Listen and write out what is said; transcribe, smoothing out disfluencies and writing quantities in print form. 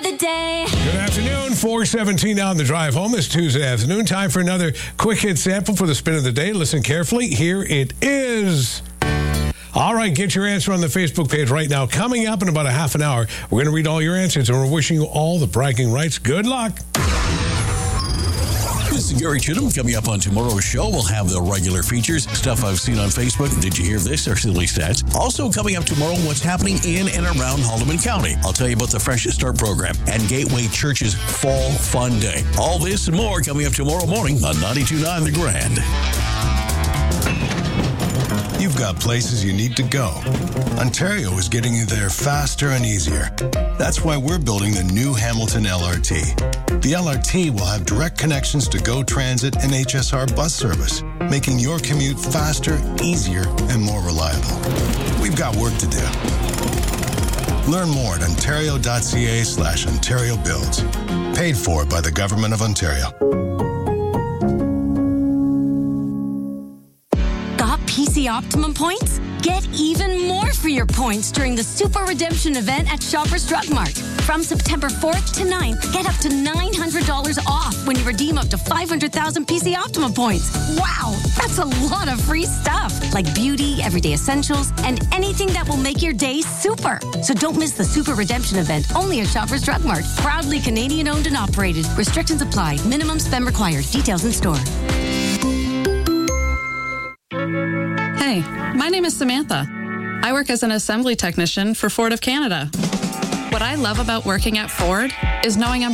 the day. Good afternoon, 4:17 on the drive home this Tuesday afternoon. Time for another quick hit sample for the spin of the day. Listen carefully. Here it is. All right, get your answer on the Facebook page right now. Coming up in about a half an hour, we're going to read all your answers, and we're wishing you all the bragging rights. Good luck. This is Gary Chittum. Coming up on tomorrow's show, we'll have the regular features, stuff I've seen on Facebook. Did you hear this? Or silly stats. Also coming up tomorrow, what's happening in and around Haldimand County. I'll tell you about the Fresh Start program and Gateway Church's Fall Fun Day. All this and more coming up tomorrow morning on 92.9 The Grand. You've got places you need to go. Ontario is getting you there faster and easier. That's why we're building the new Hamilton LRT. The LRT will have direct connections to GO Transit and HSR bus service, making your commute faster, easier, and more reliable. We've got work to do. Learn more at ontario.ca/Ontario Builds. Paid for by the Government of Ontario. PC Optimum points? Get even more for your points during the Super Redemption event at Shoppers Drug Mart. From September 4th to 9th, get up to $900 off when you redeem up to 500,000 PC Optimum points. Wow, that's a lot of free stuff, like beauty, everyday essentials, and anything that will make your day super. So don't miss the Super Redemption event, only at Shoppers Drug Mart. Proudly Canadian-owned and operated. Restrictions apply. Minimum spend required. Details in store. Hey, my name is Samantha. I work as an assembly technician for Ford of Canada. What I love about working at Ford is knowing I'm